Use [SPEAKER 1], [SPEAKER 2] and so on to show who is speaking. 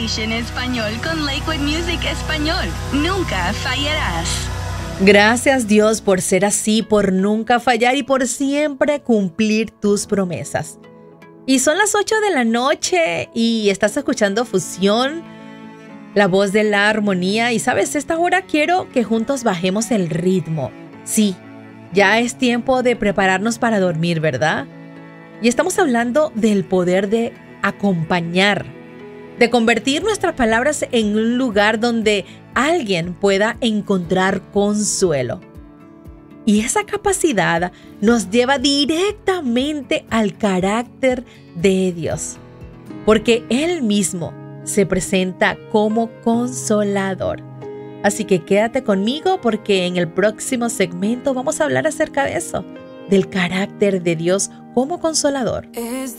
[SPEAKER 1] Station Español con Lakewood Music Español. Nunca fallarás.
[SPEAKER 2] Gracias Dios por ser así, por nunca fallar y por siempre cumplir tus promesas. Y son las 8 de la noche y estás escuchando Fusión, la voz de la armonía. Y sabes, esta hora quiero que juntos bajemos el ritmo. Sí, ya es tiempo de prepararnos para dormir, ¿verdad? Y estamos hablando del poder de acompañar, de convertir nuestras palabras en un lugar donde alguien pueda encontrar consuelo. Y esa capacidad nos lleva directamente al carácter de Dios, porque Él mismo se presenta como consolador. Así que quédate conmigo porque en el próximo segmento vamos a hablar acerca de eso, del carácter de Dios como consolador.